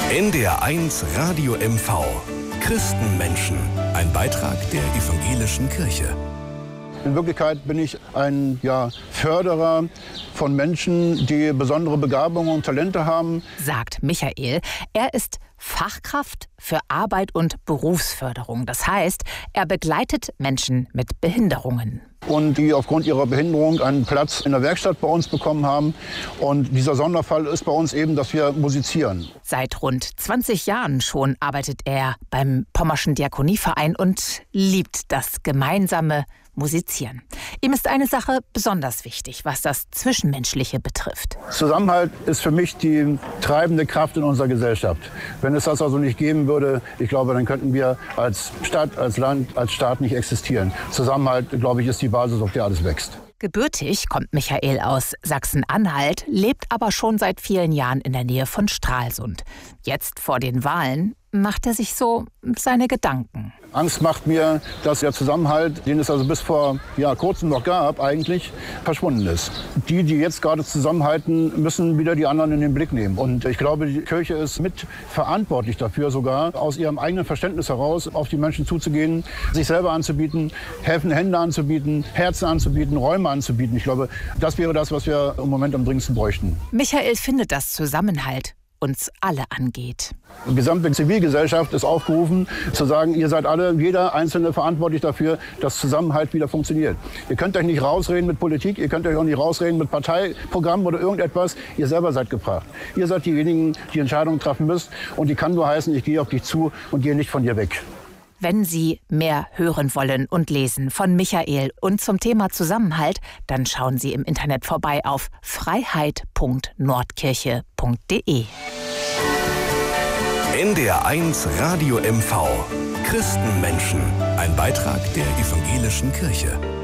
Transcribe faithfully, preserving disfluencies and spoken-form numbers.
N D R eins Radio M V. Christenmenschen. Ein Beitrag der evangelischen Kirche. In Wirklichkeit bin ich ein ja, Förderer von Menschen, die besondere Begabungen und Talente haben, sagt Michael. Er ist Fachkraft für Arbeit und Berufsförderung. Das heißt, er begleitet Menschen mit Behinderungen. Und die aufgrund ihrer Behinderung einen Platz in der Werkstatt bei uns bekommen haben. Und dieser Sonderfall ist bei uns eben, dass wir musizieren. Seit rund zwanzig Jahren schon arbeitet er beim Pommerschen Diakonieverein und liebt das gemeinsame Musizieren. Ihm ist eine Sache besonders wichtig, was das Zwischenmenschliche betrifft. Zusammenhalt ist für mich die treibende Kraft in unserer Gesellschaft. Wenn es das also nicht geben würde, ich glaube, dann könnten wir als Stadt, als Land, als Staat nicht existieren. Zusammenhalt, glaube ich, ist die Basis, auf der alles wächst. Gebürtig kommt Michael aus Sachsen-Anhalt, lebt aber schon seit vielen Jahren in der Nähe von Stralsund. Jetzt vor den Wahlen macht er sich so seine Gedanken. Angst macht mir, dass der Zusammenhalt, den es also bis vor ja, kurzem noch gab, eigentlich verschwunden ist. Die, die jetzt gerade zusammenhalten, müssen wieder die anderen in den Blick nehmen. Und ich glaube, die Kirche ist mitverantwortlich dafür, sogar aus ihrem eigenen Verständnis heraus auf die Menschen zuzugehen, sich selber anzubieten, helfende Hände anzubieten, Herzen anzubieten, Räume anzubieten. Ich glaube, das wäre das, was wir im Moment am dringendsten bräuchten. Michael findet, dass Zusammenhalt uns alle angeht. Die gesamte Zivilgesellschaft ist aufgerufen, zu sagen, ihr seid alle, jeder Einzelne verantwortlich dafür, dass Zusammenhalt wieder funktioniert. Ihr könnt euch nicht rausreden mit Politik, ihr könnt euch auch nicht rausreden mit Parteiprogrammen oder irgendetwas. Ihr selber seid gefragt. Ihr seid diejenigen, die Entscheidungen treffen müsst. Und die kann nur heißen, ich gehe auf dich zu und gehe nicht von dir weg. Wenn Sie mehr hören wollen und lesen von Michael und zum Thema Zusammenhalt, dann schauen Sie im Internet vorbei auf freiheit punkt nordkirche punkt de. N D R eins Radio M V. Christenmenschen. Ein Beitrag der evangelischen Kirche.